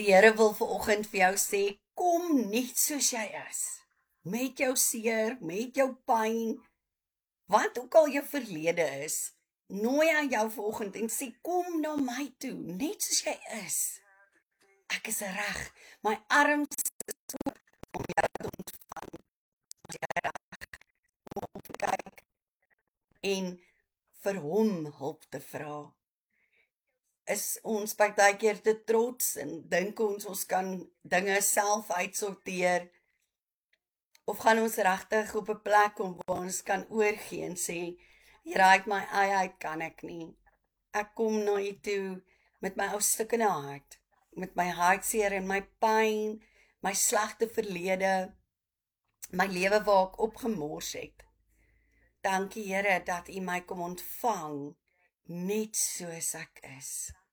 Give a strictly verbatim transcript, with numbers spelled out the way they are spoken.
Die Here wil vanoggend vir jou sê, kom net soos jy is. Met jou seer, met jou pyn, wat ook al jou verlede is, nooi aan jou vanoggend en sê, kom na my toe, net soos jy is. Ek is reg, my arms is oop om jou te ontvang, as jy reg om op te kyk en vir hom hulp te vra. Is ons partykeer te trots en dink ons ons kan dinge self uitsorteer, of gaan ons regtig op 'n plek kom waar ons kan oorgee en sê, Here, uit my eie uit kan ek nie. Ek kom na U toe met my ou stikkende hart, met my hartseer en my pyn, my slegte verlede, my lewe waar ek opgemors het. Dankie Here dat U my kom ontvang, net soos ek is.